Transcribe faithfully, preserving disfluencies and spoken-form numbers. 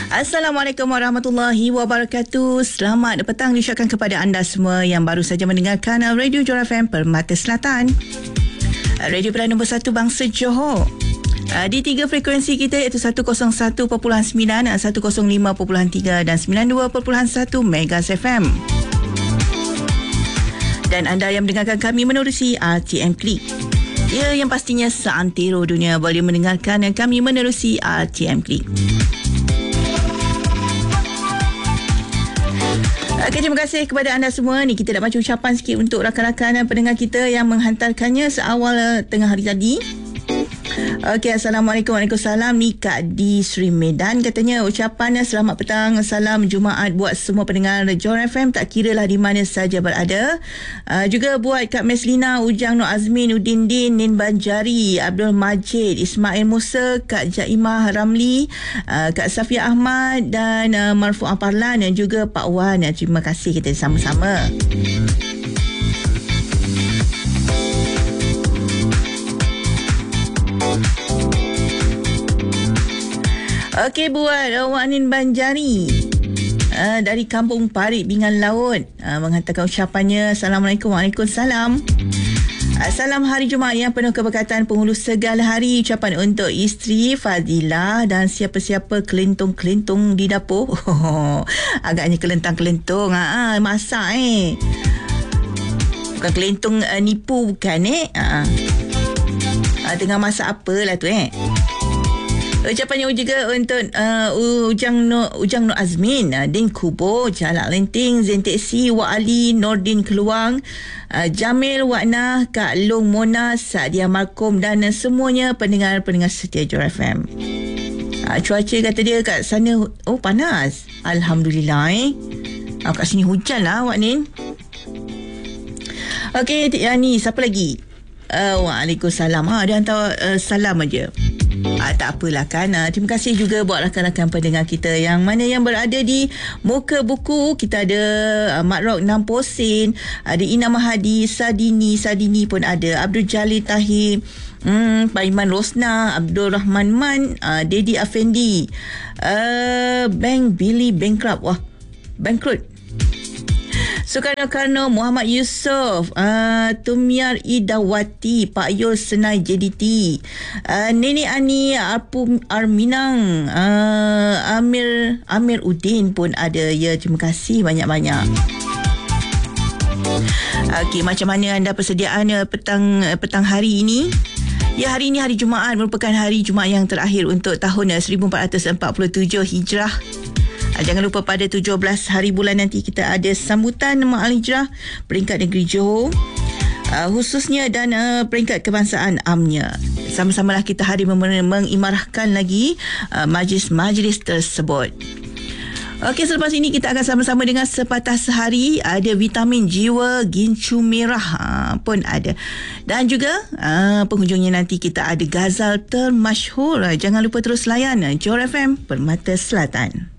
Assalamualaikum warahmatullahi wabarakatuh. Selamat petang diucapkan kepada anda semua yang baru saja mendengarkan Radio Johor F M Permata Selatan, Radio Perdana nombor satu bangsa Johor. Di tiga frekuensi kita iaitu seratus satu perpuluhan sembilan, seratus lima perpuluhan tiga dan sembilan puluh dua perpuluhan satu Megas F M. Dan anda yang mendengarkan kami menerusi R T M Klik. Ya, yang pastinya seantero dunia boleh mendengarkan kami menerusi R T M Klik. Okay, terima kasih kepada anda semua. Ni kita nak baca ucapan sikit untuk rakan-rakan dan pendengar kita yang menghantarkannya seawal tengah hari tadi. Okey, Assalamualaikum. Waalaikumsalam. Ni Kak di Sri Medan katanya ucapannya selamat petang, salam Jumaat buat semua pendengar Johor F M tak kiralah di mana saja berada. Uh, juga buat Kak Meslina, Ujang Nur Azmin, Udin Din, Nin Banjari, Abdul Majid, Ismail Musa, Kak Jaimah Ramli, uh, Kak Safia Ahmad dan uh, Marfu'ah Parlan dan juga Pak Wan. Terima kasih kita sama-sama. Okey, buat uh, Wak Nin Banjari uh, dari Kampung Parit Bingan Laut uh, menghantarkan ucapannya. Assalamualaikum. Waalaikumsalam. uh, Salam hari Jumaat yang penuh keberkatan, penghulu segala hari. Ucapan untuk isteri Fadilah dan siapa-siapa kelentung-kelentung di dapur. Oh, agaknya kelentang-kelentung ha, masak eh. Bukan kelentung uh, nipu bukan eh. uh. Uh, tengah masak apalah tu eh. Ucapannya juga untuk uh, Ujang Nur, Ujang Nur Azmin, uh, Din Kubo, Jalak Lenting, Zain Teksi, Wak Ali, Nordin Keluang, uh, Jamil, Wakna, Kak Long Mona, Sadia Markom dan uh, semuanya pendengar-pendengar setia Johor F M. Uh, cuaca kata dia kat sana, oh panas. Alhamdulillah eh. Uh, kat sini hujan lah Wak Nin. Okey, uh, ni siapa lagi? Uh, Waalaikumsalam. Ha, dia hantar uh, salam aja. Ah, tak apalah kan. Ah, terima kasih juga buat rakan-rakan pendengar kita yang mana yang berada di Muka Buku. Kita ada ah, Mat Rock enam Posin, ada Ina Mahadi, Sadini, Sadini pun ada, Abdul Jalil Tahir, hmm, Paiman Rosna, Abdul Rahman Man, ah, Dedi Afendi, uh, Bank Billy Bankrupt. Wah, bankrupt. Sukarno Karno, Muhammad Yusof, uh, Tumiar Idawati, Pak Yul Senai J D T, uh, Nenek Ani, Arpu Arminang, uh, Amir Amir Udin pun ada. Ya, terima kasih banyak-banyak. Okey, macam mana anda persediaan petang petang hari ini? Ya, hari ini hari Jumaat merupakan hari Jumaat yang terakhir untuk tahun seribu empat ratus empat puluh tujuh Hijrah. Jangan lupa pada tujuh belas hari bulan nanti kita ada sambutan Ma'al Hijrah peringkat negeri Johor, uh, khususnya dan uh, peringkat kebangsaan amnya. Sama-samalah kita hari mengimarahkan lagi uh, majlis-majlis tersebut. Okey, selepas ini kita akan sama-sama dengan Sepatah Sehari. Ada vitamin jiwa gincu merah uh, pun ada. Dan juga uh, penghujungnya nanti kita ada Ghazal termasyhur. Jangan lupa terus layan Johor F M Permata Selatan.